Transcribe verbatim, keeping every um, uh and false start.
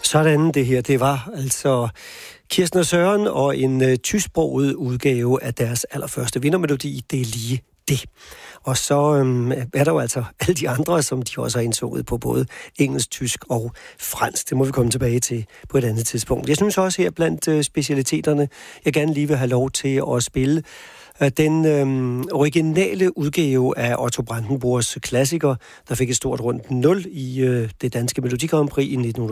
Sådan det her, det var altså Kirsten og Søren og en uh, tysksproget udgave af deres allerførste vindermelodi, Det er lige det. Og så øhm, er der jo altså alle de andre, som de også har indsunget på både engelsk, tysk og fransk. Det må vi komme tilbage til på et andet tidspunkt. Jeg synes også her blandt øh, specialiteterne, jeg gerne lige vil have lov til at spille øh, den øh, originale udgave af Otto Brandenburgs klassiker, der fik et stort rundt nul i øh, det danske Melodi Grand Prix i nitten